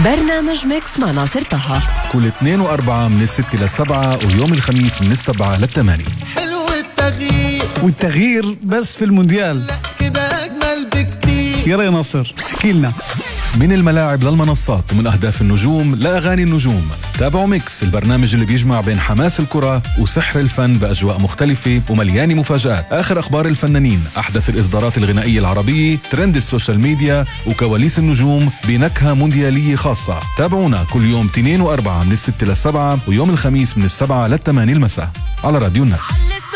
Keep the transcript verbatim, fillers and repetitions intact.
برنامج ميكس مع ناصر طه كل اثنين وأربعة من الستة للسبعة، ويوم الخميس من السبعة للثمانية. حلو التغيير، والتغيير بس في المونديال كده أجمل بكتير. يلا يا ناصر احكي لنا. من الملاعب للمنصات ومن أهداف النجوم لأغاني النجوم، تابعوا ميكس، البرنامج اللي بيجمع بين حماس الكرة وسحر الفن بأجواء مختلفة ومليانة مفاجآت. آخر أخبار الفنانين، أحدث الإصدارات الغنائية العربية، ترند السوشيال ميديا، وكواليس النجوم بنكهة مونديالية خاصة. تابعونا كل يوم اثنين وأربعة من الستة للسبعة، ويوم الخميس من السبعة للثمانية المساء على راديو الناس.